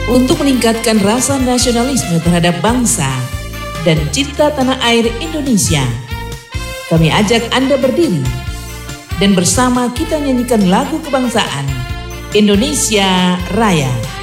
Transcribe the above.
untuk meningkatkan rasa nasionalisme terhadap bangsa dan cinta tanah air Indonesia. Kami ajak Anda berdiri dan bersama kita nyanyikan lagu kebangsaan Indonesia Raya.